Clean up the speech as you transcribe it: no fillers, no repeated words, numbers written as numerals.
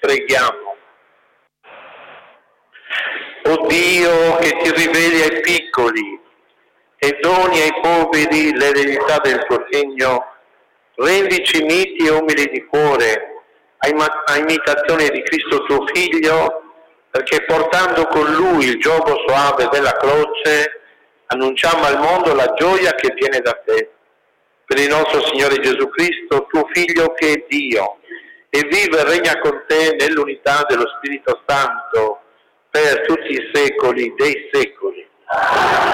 Preghiamo. O Dio, che ti riveli ai piccoli e doni ai poveri l'eredità del tuo regno, rendici miti e umili di cuore a imitazione di Cristo tuo Figlio, perché portando con Lui il giogo soave della croce, annunciamo al mondo la gioia che viene da te. Per il nostro Signore Gesù Cristo, tuo Figlio che è Dio, e vive e regna con te nell'unità dello Spirito Santo, per tutti i secoli dei secoli.